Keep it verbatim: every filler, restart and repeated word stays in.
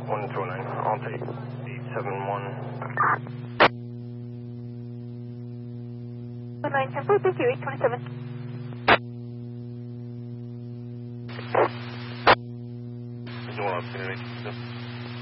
one two nine, I'll take eight seven one. nine ten four, thank you, eight twenty-seven. You want to